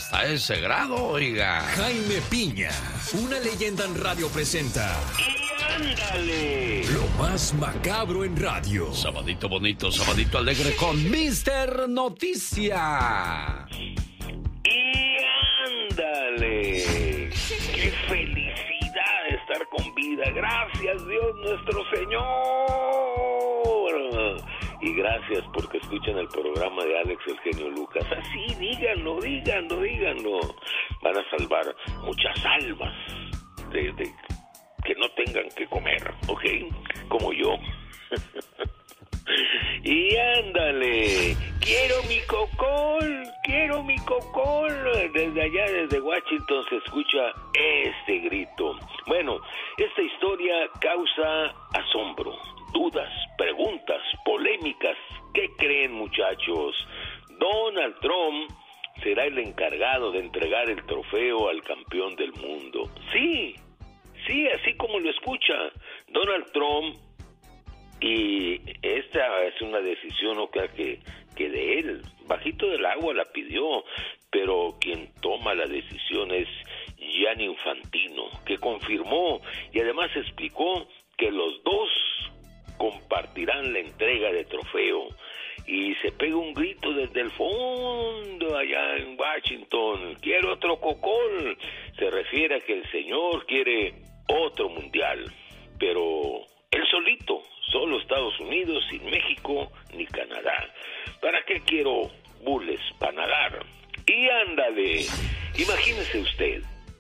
hasta ese grado, oiga. Jaime Piña, una leyenda en radio presenta. ¡Y ándale! Lo más macabro en radio. Sabadito bonito, sabadito alegre con Mr. Noticia. ¡Y ándale! ¡Qué felicidad estar con vida! ¡Gracias, Dios nuestro Señor! Y gracias porque escuchan el programa de Alex el Genio Lucas. Así, díganlo. Van a salvar muchas almas de que no tengan que comer, ¿ok? Como yo. Y ándale, quiero mi cocol. Desde allá, desde Washington, se escucha este grito. Bueno, esta historia causa asombro, dudas, preguntas, polémicas. ¿Qué creen, muchachos? Donald Trump será el encargado de entregar el trofeo al campeón del mundo. Sí, así como lo escucha, Donald Trump. Y esta es una decisión, no creo que de él, bajito del agua la pidió, pero quien toma la decisión es Gianni Infantino, que confirmó y además explicó que los dos compartirán la entrega de trofeo. Y se pega un grito desde el fondo allá en Washington: quiero otro cocol. Se refiere a que el señor quiere otro mundial, pero él solito, solo Estados Unidos, sin México ni Canadá. ¿Para qué quiero bules para nadar? Y ándale, imagínese usted,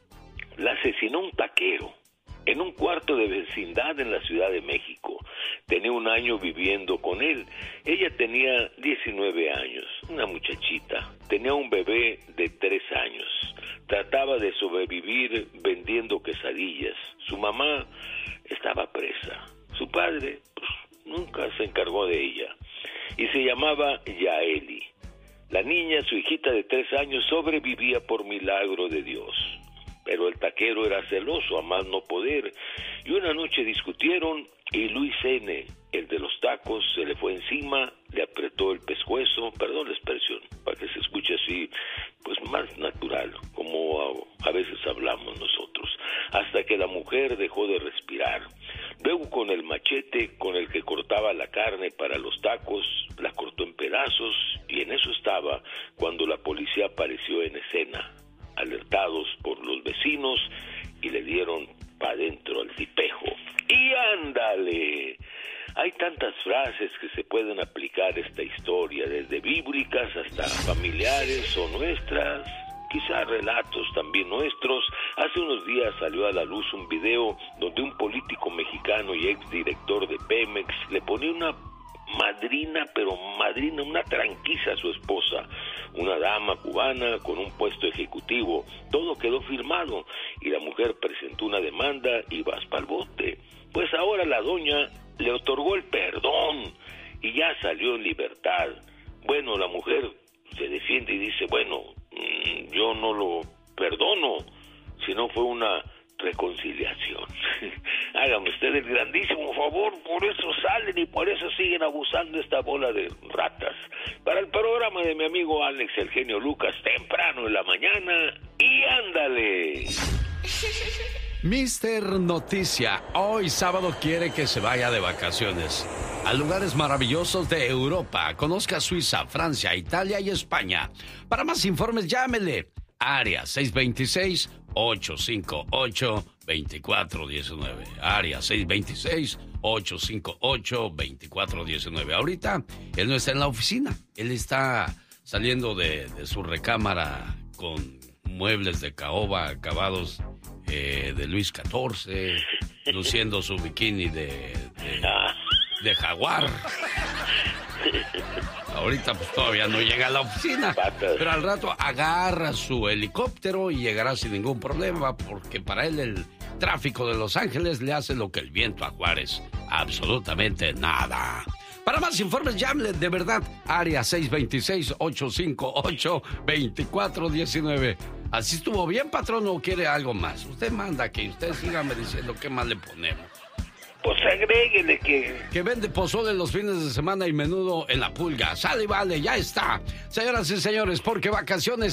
la asesinó un taquero en un cuarto de vecindad en la Ciudad de México. Tenía un año viviendo con él. Ella tenía 19 años, una muchachita. Tenía un bebé de 3 años. Trataba de sobrevivir vendiendo quesadillas. Su mamá estaba presa. Su padre, pues, nunca se encargó de ella. Y se llamaba Yaeli. La niña, su hijita de 3 años, sobrevivía por milagro de Dios. Pero el taquero era celoso, a más no poder. Y una noche discutieron y Luis N., el de los tacos, se le fue encima, le apretó el pescuezo, perdón la expresión, para que se escuche así, pues más natural, como a veces hablamos nosotros, hasta que la mujer dejó de respirar. Luego con el machete con el que cortaba la carne para los tacos, la cortó en pedazos, y en eso estaba cuando la policía apareció en escena, alertados por los vecinos, y le dieron pa' dentro al tipejo. ¡Y ándale! Hay tantas frases que se pueden aplicar a esta historia, desde bíblicas hasta familiares o nuestras, quizás relatos también nuestros. Hace unos días salió a la luz un video donde un político mexicano y exdirector de Pemex le ponía una madrina, una tranquiza a su esposa, una dama cubana con un puesto ejecutivo. Todo quedó firmado y la mujer presentó una demanda y vas pa'l bote. Pues ahora la doña le otorgó el perdón y ya salió en libertad. Bueno, la mujer se defiende y dice, bueno, yo no lo perdono, sino fue una reconciliación. Hágame usted el grandísimo favor, por eso salen y por eso siguen abusando esta bola de ratas. Para el programa de mi amigo Alex el Genio Lucas, temprano en la mañana, y ándale. Mr. Noticia, hoy sábado quiere que se vaya de vacaciones a lugares maravillosos de Europa. Conozca Suiza, Francia, Italia y España. Para más informes, llámele. Área 626-858-2419. Área 626-858-2419. Ahorita, él no está en la oficina. Él está saliendo de su recámara con muebles de caoba acabados de Luis XIV, luciendo su bikini de jaguar. Ahorita pues todavía no llega a la oficina, pero al rato agarra su helicóptero y llegará sin ningún problema, porque para él el tráfico de Los Ángeles le hace lo que el viento a Juárez, absolutamente nada. Para más informes, llámele, de verdad, área 626-858-2419. ¿Así estuvo bien, patrón, o quiere algo más? Usted manda que usted sígame diciendo qué más le ponemos. Pues agréguele que vende pozole los fines de semana y menudo en La Pulga. Sale y vale, ya está. Señoras y señores, porque vacaciones